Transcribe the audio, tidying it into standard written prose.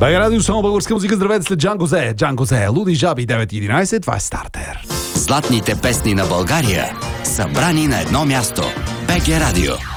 Радио само българска музика. Здравейте след Джанго Зе. Луди жаби 9:11. Това е стартер. Златните песни на България, събрани на едно място. БГ Радио.